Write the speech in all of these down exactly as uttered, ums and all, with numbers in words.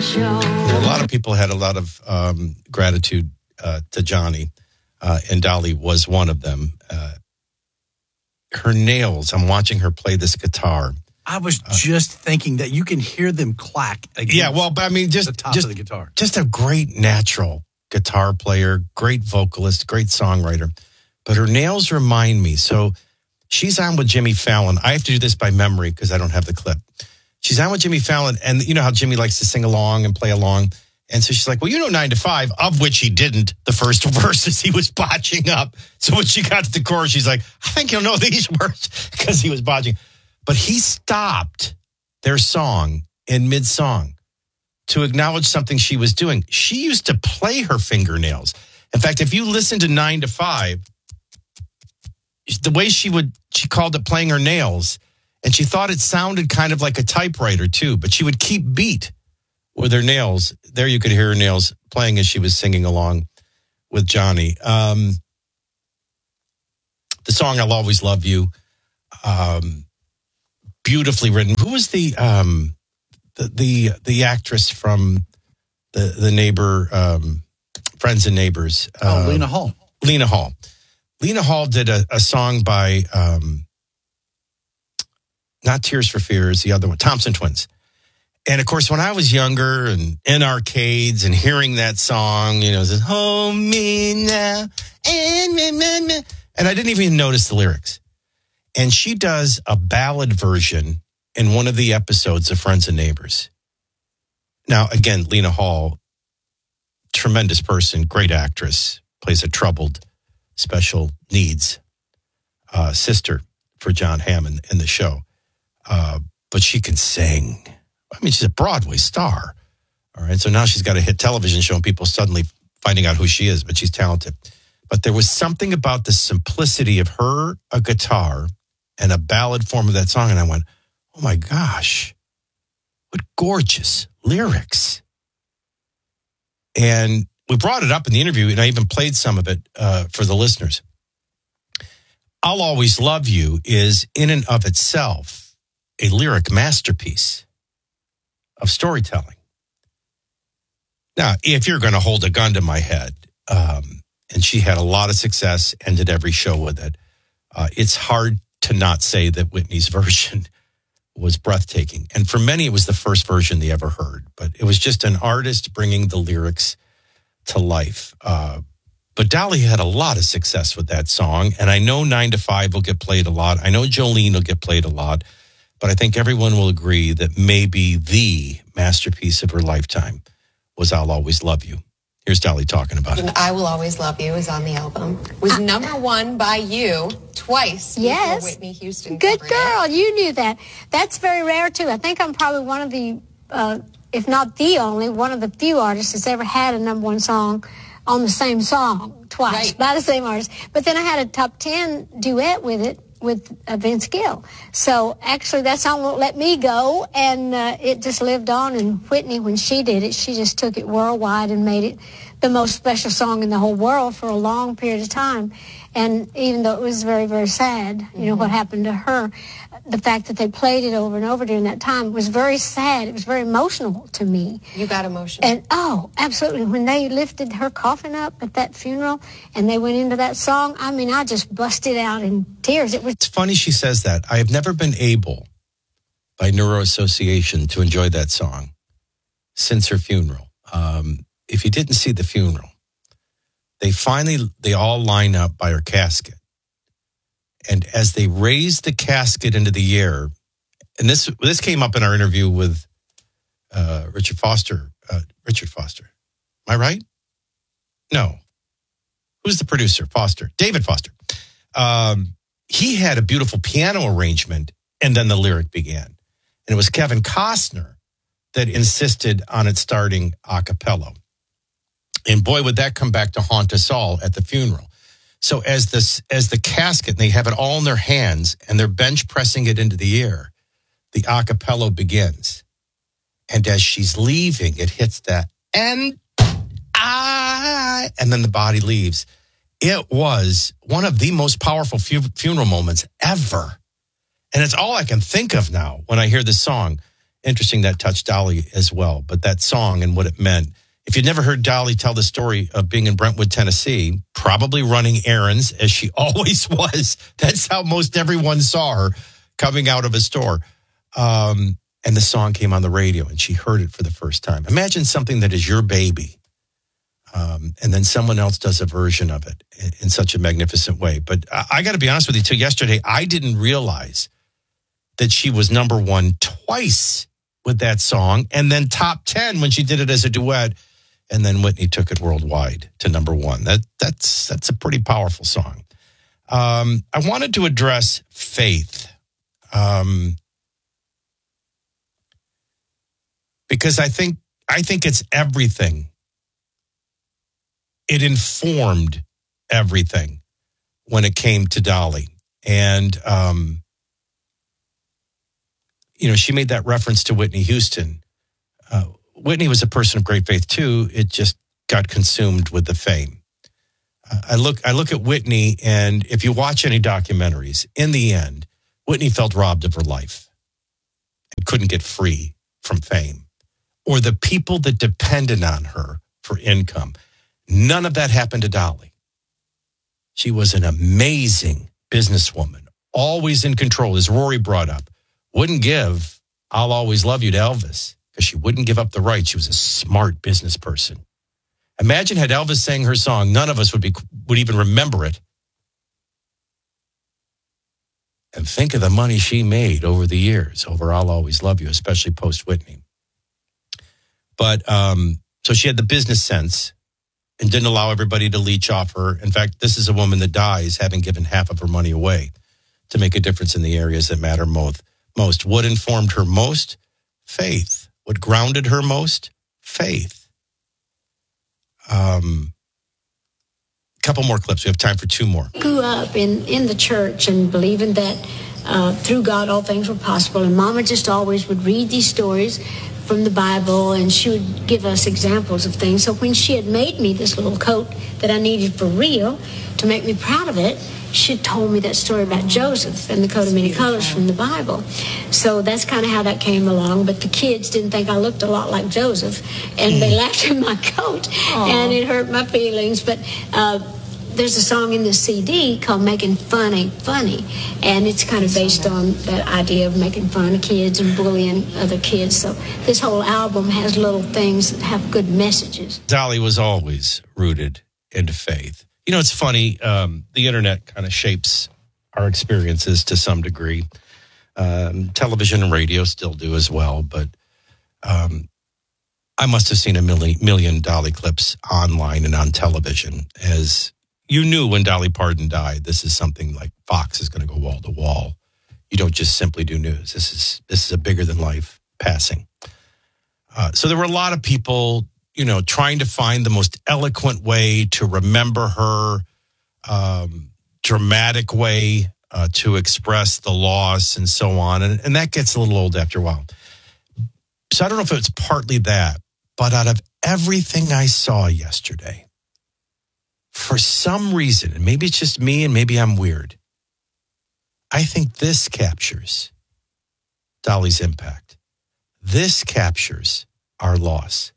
A lot of people had a lot of um, gratitude uh, to Johnny, uh, and Dolly was one of them. Uh, her nails, I'm watching her play this guitar. I was just uh, thinking that you can hear them clack against yeah, well, but I mean, just, the top just, of the guitar. Just a great natural guitar player, great vocalist, great songwriter. But her nails remind me. So she's on with Jimmy Fallon. I have to do this by memory because I don't have the clip. She's on with Jimmy Fallon, and you know how Jimmy likes to sing along and play along. And so she's like, well, you know, nine to five, of which he didn't. The first verses he was botching up. So when she got to the chorus, she's like, I think you'll know these words because he was botching. But he stopped their song in mid-song to acknowledge something she was doing. She used to play her fingernails. In fact, if you listen to nine to five, the way she would, she called it playing her nails. And she thought it sounded kind of like a typewriter, too. But she would keep beat with her nails. There you could hear her nails playing as she was singing along with Johnny. Um, the song, I'll Always Love You. Um, beautifully written. Who was the um, the, the the actress from the, the neighbor, um, Friends and Neighbors? Oh, um, Lena Hall. Lena Hall. Lena Hall did a, a song by... Um, not Tears for Fears, the other one, Thompson Twins. And, of course, when I was younger and in arcades and hearing that song, you know, it says, hold me now. And I didn't even notice the lyrics. And she does a ballad version in one of the episodes of Friends and Neighbors. Now, again, Lena Hall, tremendous person, great actress, plays a troubled special needs uh, sister for John Hammond in the show. Uh, but she can sing. I mean, she's a Broadway star. All right. So now she's got a hit television show and people suddenly finding out who she is, but she's talented. But there was something about the simplicity of her, a guitar, and a ballad form of that song. And I went, oh my gosh, what gorgeous lyrics. And we brought it up in the interview, and I even played some of it uh, for the listeners. I'll Always Love You is in and of itself a lyric masterpiece of storytelling. Now, if you're going to hold a gun to my head, um, and she had a lot of success, ended every show with it, uh, it's hard to not say that Whitney's version was breathtaking. And for many, it was the first version they ever heard. But it was just an artist bringing the lyrics to life. Uh, but Dolly had a lot of success with that song. And I know nine to five will get played a lot. I know Jolene will get played a lot. But I think everyone will agree that maybe the masterpiece of her lifetime was I'll Always Love You. Here's Dolly talking about it. I Will Always Love You is on the album. Was number one by you twice. Yes. Whitney Houston. Good girl. It. You knew that. That's very rare, too. I think I'm probably one of the, uh, if not the only, one of the few artists that's ever had a number one song on the same song twice right. by the same artist. But then I had a top ten duet with it. with uh, Vince Gill. So actually that song won't let me go, and uh, it just lived on. And Whitney, when she did it, she just took it worldwide and made it the most special song in the whole world for a long period of time. And even though it was very, very sad, you know, mm-hmm. what happened to her, the fact that they played it over and over during that time was very sad. It was very emotional to me. You got emotional. And, oh, absolutely. When they lifted her coffin up at that funeral and they went into that song, I mean, I just busted out in tears. It was. It's funny she says that. I have never been able, by neuroassociation, to enjoy that song since her funeral. Um, if you didn't see the funeral, they finally, they all line up by her casket. And as they raised the casket into the air, and this this came up in our interview with uh, Richard Foster. Uh, Richard Foster. Am I right? No. Who's the producer? Foster. David Foster. Um, he had a beautiful piano arrangement, and then the lyric began. And it was Kevin Costner that insisted on it starting a cappella. And boy, would that come back to haunt us all at the funeral. So as this, as the casket, and they have it all in their hands, and they're bench pressing it into the air, the a cappella begins. And as she's leaving, it hits that, and I, and then the body leaves. It was one of the most powerful fu- funeral moments ever. And it's all I can think of now when I hear this song. interesting that touched Dolly as well. But that song and what it meant. If you'd never heard Dolly tell the story of being in Brentwood, Tennessee, probably running errands as she always was. That's how most everyone saw her coming out of a store. Um, and the song came on the radio and she heard it for the first time. Imagine something that is your baby. Um, and then someone else does a version of it in, in such a magnificent way. But I, I got to be honest with you, till yesterday, I didn't realize that she was number one twice with that song and then top ten when she did it as a duet. And then Whitney took it worldwide to number one. That that's that's a pretty powerful song. Um, I wanted to address faith. Um, because I think I think it's everything. It informed everything when it came to Dolly. And, um, you know, she made that reference to Whitney Houston. Uh, Whitney was a person of great faith, too. It just got consumed with the fame. Uh, I look I look at Whitney, and if you watch any documentaries, in the end, Whitney felt robbed of her life and couldn't get free from fame or the people that depended on her for income. None of that happened to Dolly. She was an amazing businesswoman, always in control, as Rory brought up. Wouldn't give I'll Always Love You to Elvis because she wouldn't give up the rights. She was a smart business person. Imagine had Elvis sang her song, none of us would be would even remember it. And think of the money she made over the years, over I'll Always Love You, especially post-Whitney. But um, so she had the business sense and didn't allow everybody to leech off her. In fact, this is a woman that dies having given half of her money away to make a difference in the areas that matter most. Most. What informed her most? Faith. What grounded her most? Faith. Um, a couple more clips. We have time for two more. Grew up in, in the church and believing that uh, through God all things were possible. And Mama just always would read these stories from the Bible, and she would give us examples of things. So when she had made me this little coat that I needed for real to make me proud of it, she told me that story about Joseph and the coat of many colors from the Bible. So that's kind of how that came along. But the kids didn't think I looked a lot like Joseph, and they laughed at my coat, Aww. And it hurt my feelings. But uh, there's a song in this C D called Making Fun Ain't Funny, and it's kind of based on that idea of making fun of kids and bullying other kids. So this whole album has little things that have good messages. Dolly was always rooted into faith. You know, it's funny, um, the internet kind of shapes our experiences to some degree. Um, television and radio still do as well, but um, I must have seen a million, million Dolly clips online and on television as you knew when Dolly Parton died, this is something like Fox is going to go wall to wall. You don't just simply do news. This is this is a bigger than life passing. Uh, so there were a lot of people, you know, trying to find the most eloquent way to remember her, um, dramatic way uh, to express the loss and so on. And, and that gets a little old after a while. So I don't know if it's partly that, but out of everything I saw yesterday, for some reason, and maybe it's just me and maybe I'm weird, I think this captures Dolly's impact. This captures our loss.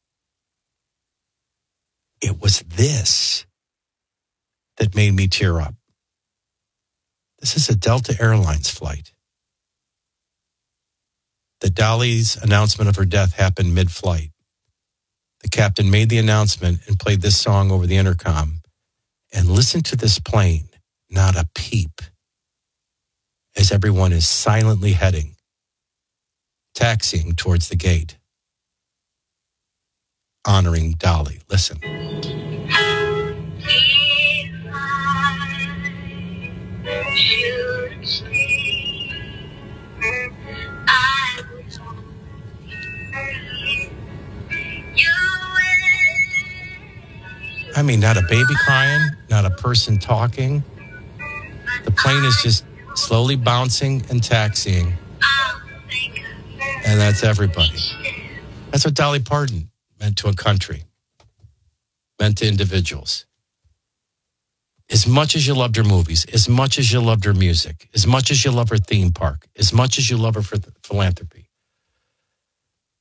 It was this that made me tear up. This is a Delta Airlines flight. The Dolly's announcement of her death happened mid-flight. The captain made the announcement and played this song over the intercom. And listen to this plane, not a peep, as everyone is silently heading, taxiing towards the gate, honoring Dolly. Listen. I mean, not a baby crying, not a person talking. The plane is just slowly bouncing and taxiing. And that's everybody. That's what Dolly Parton meant to a country, meant to individuals. As much as you loved her movies, as much as you loved her music, as much as you love her theme park, as much as you love her for philanthropy,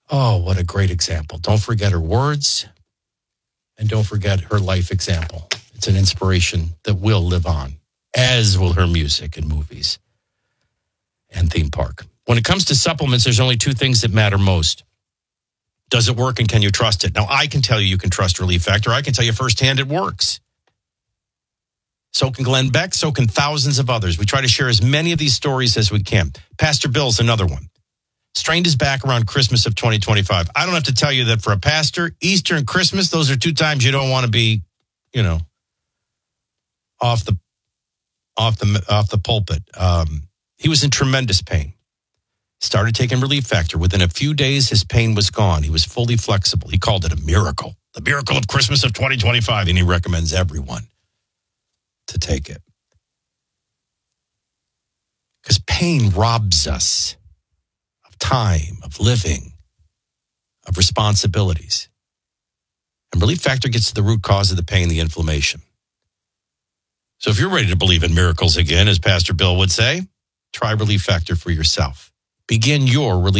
Oh, what a great example. Don't forget her words and don't forget her life example. It's an inspiration that will live on, as will her music and movies and theme park. When it comes to supplements, there's only two things that matter most. Does it work and can you trust it? Now, I can tell you you can trust Relief Factor. I can tell you firsthand it works. So can Glenn Beck. So can thousands of others. We try to share as many of these stories as we can. Pastor Bill's another one. Strained his back around Christmas of twenty twenty-five. I don't have to tell you that for a pastor, Easter and Christmas, those are two times you don't want to be, you know, off the off the off the pulpit. Um, he was in tremendous pain. Started taking Relief Factor. Within a few days, his pain was gone. He was fully flexible. He called it a miracle, the miracle of Christmas of twenty twenty-five, and he recommends everyone to take it. Because pain robs us of time, of living, of responsibilities. And Relief Factor gets to the root cause of the pain, the inflammation. So if you're ready to believe in miracles again, as Pastor Bill would say, try Relief Factor for yourself. Begin your relief.